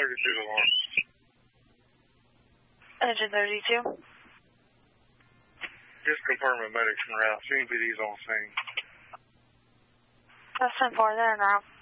alarm. Engine 32. Just confirming medics en route. CMPD's on scene. That's 10-4, they're en route.